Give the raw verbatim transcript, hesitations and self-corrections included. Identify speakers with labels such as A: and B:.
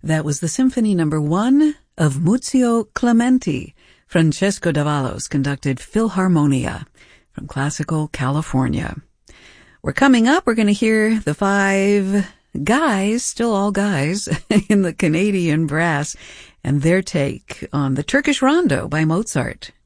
A: That was the Symphony Number One of Muzio Clementi. Francesco Davalos conducted Philharmonia from Classical California. We're coming up, we're going to hear the five guys, still all guys, in the Canadian brass and their take on the Turkish Rondo by Mozart.